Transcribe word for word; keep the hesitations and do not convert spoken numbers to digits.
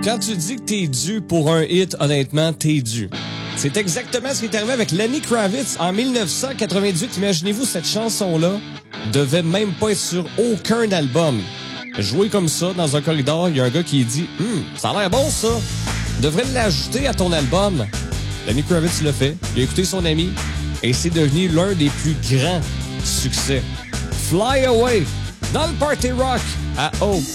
Quand tu dis que t'es dû pour un hit, honnêtement, t'es dû. C'est exactement ce qui est arrivé avec Lenny Kravitz en dix-neuf cent quatre-vingt-dix. Imaginez-vous, cette chanson-là devait même pas être sur aucun album. Jouer comme ça dans un corridor, il y a un gars qui dit hum, ça a l'air bon ça. Devrais l'ajouter à ton album. Lenny Kravitz l'a fait. Il a écouté son ami et c'est devenu l'un des plus grands succès. Fly Away dans le Party Rock à O.